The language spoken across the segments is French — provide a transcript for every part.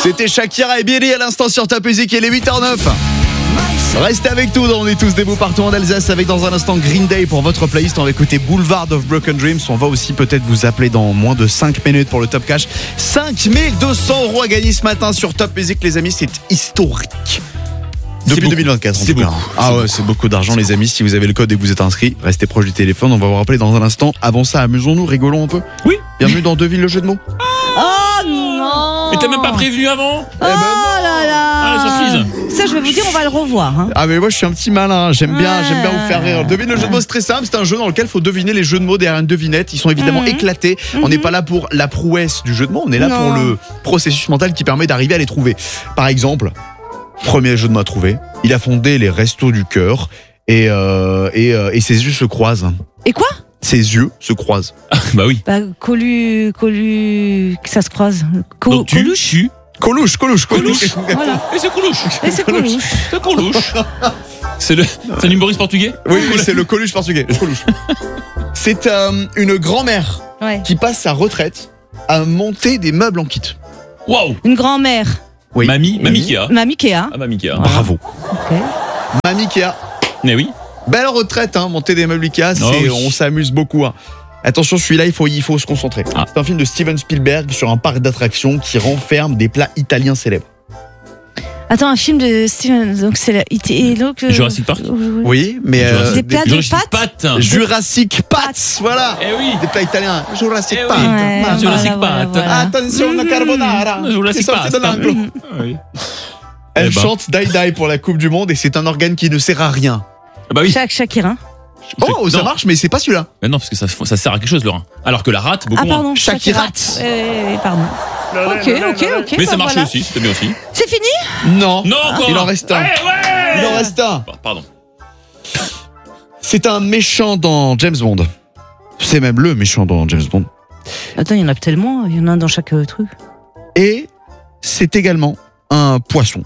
C'était Shakira et Billy à l'instant sur Top Music et les 8h09. Restez avec nous, on est tous debout partout en Alsace avec dans un instant Green Day pour votre playlist. On va écouter Boulevard of Broken Dreams. On va aussi peut-être vous appeler dans moins de 5 minutes pour le Top Cash. 5200 € à gagner ce matin sur Top Music, les amis, c'est historique. Depuis 2024, c'est beaucoup. C'est beaucoup d'argent, les amis. Si vous avez le code et que vous êtes inscrit, restez proche du téléphone. On va vous rappeler dans un instant. Avant ça, amusons-nous, rigolons un peu. Oui. Bienvenue dans Devine le jeu de mots. Oh non! Mais t'as même pas prévenu avant? Oh là là! Ah, la surprise! Ça, je vais vous dire, on va le revoir. Hein. Ah mais moi je suis un petit malin, j'aime bien vous faire rire. Devine le jeu de mots, c'est très simple, c'est un jeu dans lequel il faut deviner les jeux de mots derrière une devinette. Ils sont évidemment éclatés. On n'est pas là pour la prouesse du jeu de mots, on est là pour le processus mental qui permet d'arriver à les trouver. Par exemple, premier jeu de mots à trouver, il a fondé les Restos du Cœur et ses yeux se croisent. Et quoi? Ses yeux se croisent. Bah oui. Bah, ça se croise. Donc tu Coluche. Coluche. Voilà. Et c'est Coluche. Et c'est Coluche. C'est Coluche. C'est un humoriste portugais? Oui, c'est le Coluche portugais. Coluche. C'est une grand-mère qui passe sa retraite à monter des meubles en kit. Waouh. Une grand-mère. Oui. Mamie Kea. Mamie Kea. Ah, Mamie Kea. Bravo. Ok. Mamie Kea. Mais oui. Belle retraite, hein, monter des meubles Ikea, on s'amuse beaucoup. Hein. Attention, celui-là, il faut se concentrer. C'est un film de Steven Spielberg sur un parc d'attractions qui renferme des plats italiens célèbres. Attends, un film de Steven, donc c'est Jurassic Park. Oui, mais des plats de pâtes. Jurassic Pats, voilà. Eh oui. Des plats italiens. Jurassic Pats. Ouais, Jurassic Park. voilà. Attention, la carbonara. Jurassic C'est sorti de Park. l'anglo. Oui. Elle chante Die Die pour la Coupe du Monde et c'est un organe qui ne sert à rien. Ah bah oui. Shakira. Oh, ça marche, mais c'est pas celui-là. Mais non, parce que ça sert à quelque chose, Laurent. Alors que la rate, beaucoup Ah pardon, Shakira. Pardon. Ok. Mais ça marchait voilà. aussi, c'était bien aussi. C'est fini? Non. Non, encore Il en reste un. Ouais. Il en reste un. Pardon. C'est un méchant dans James Bond. C'est même le méchant dans James Bond. Attends, il y en a tellement, il y en a un dans chaque truc. Et c'est également un poisson.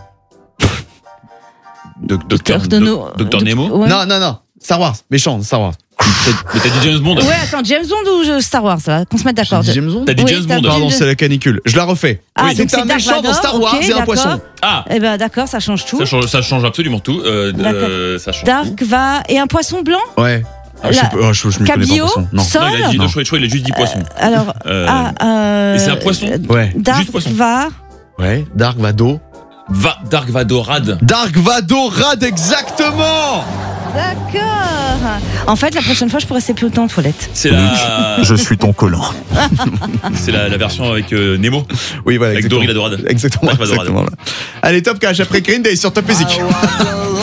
Docteur Nemo. Ouais. Non. Star Wars. Méchant, Star Wars. Mais t'as dit James Bond. Ouais, attends, James Bond ou Star Wars, là, qu'on se mette d'accord. J'ai dit James Bond. T'as dit James Bond. Pardon, c'est la canicule. Je la refais. Ah, Oui, donc c'est un Dark méchant dans Vador, Star Wars et un poisson. Ah. Eh ben d'accord, ça change tout. Ça change absolument tout. Ça change tout. Et un poisson blanc. Ouais. Je m'y connais pas en Cabillaud, poisson. Non. Sol. Non, il a dit, je crois, il a juste dit poisson. Alors, Et c'est un poisson. Ouais. Juste poisson. Ouais. Dark Vador. Dark Vadorade. Dark Vadorade, exactement. D'accord. En fait, la prochaine fois, je pourrais rester plus longtemps en toilette. C'est la. Je suis ton collant. C'est la version avec Nemo. Oui, voilà. Avec Dory la Dorade. Exactement. Allez, Top Cash après Green Day sur Top Music.